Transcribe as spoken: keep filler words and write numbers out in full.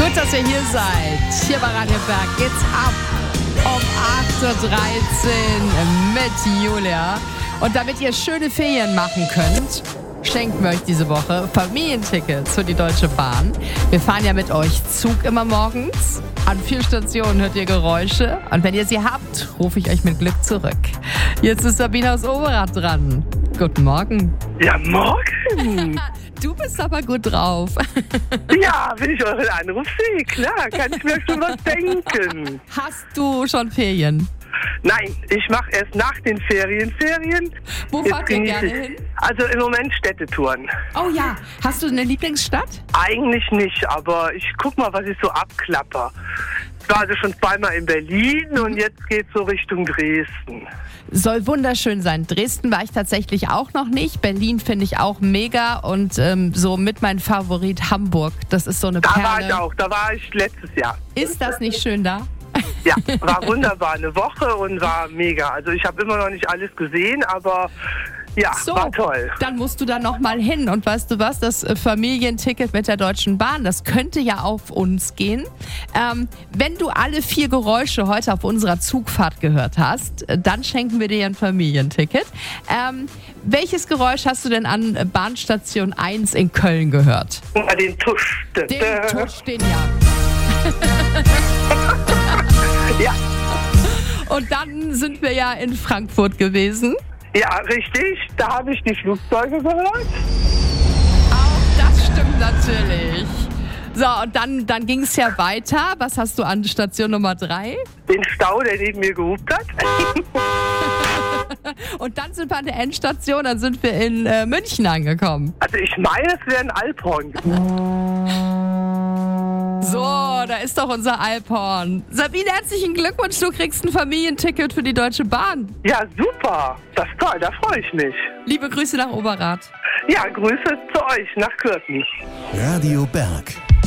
Gut, dass ihr hier seid. Hier bei Radio Berg geht's ab um acht Uhr dreizehn mit Julia. Und damit ihr schöne Ferien machen könnt, schenken wir euch diese Woche Familientickets für die Deutsche Bahn. Wir fahren ja mit euch Zug immer morgens. An vier Stationen hört ihr Geräusche. Und wenn ihr sie habt, rufe ich euch mit Glück zurück. Jetzt ist Sabine aus Overath dran. Guten Morgen. Ja, morgen. Du bist aber gut drauf. Ja, wenn ich euren Anruf sehe, klar, kann ich mir schon was denken. Hast du schon Ferien? Nein, ich mache erst nach den Ferien Ferien. Wo Jetzt fahrt ihr genieße gerne ich- hin? Also im Moment Städtetouren. Oh ja, hast du eine Lieblingsstadt? Eigentlich nicht, aber ich guck mal, was ich so abklapper. Ich war also schon zweimal in Berlin und jetzt geht's so Richtung Dresden. Soll wunderschön sein. Dresden war ich tatsächlich auch noch nicht. Berlin finde ich auch mega und ähm, so mit mein Favorit Hamburg. Das ist so eine Da Perle. war ich auch, da war ich letztes Jahr. Ist das nicht schön da? Ja, war wunderbar, eine Woche und war mega. Also ich habe immer noch nicht alles gesehen, aber ja, So, war toll. dann musst du da noch mal hin. Und weißt du was, das äh, Familienticket mit der Deutschen Bahn, das könnte ja auf uns gehen. Ähm, wenn du alle vier Geräusche heute auf unserer Zugfahrt gehört hast, äh, dann schenken wir dir ein Familienticket. Ähm, welches Geräusch hast du denn an äh, Bahnstation eins in Köln gehört? Bei den Tusch. Den Tusch, den ja. Ja, Und dann sind wir ja in Frankfurt gewesen. ja, richtig. Da habe ich die Flugzeuge gehört. Auch das stimmt natürlich. So, und dann, dann ging es ja weiter. Was hast du an Station Nummer drei? Den Stau, der neben mir gehupt hat. Und dann sind wir an der Endstation, dann sind wir in äh, München angekommen. Also ich meine, es wäre ein Alphorn. So, da ist doch unser Alphorn. Sabine, herzlichen Glückwunsch, du kriegst ein Familienticket für die Deutsche Bahn. Ja, super. Das ist toll, da freue ich mich. Liebe Grüße nach Overath. Ja, Grüße zu euch nach Kürten. Radio Berg.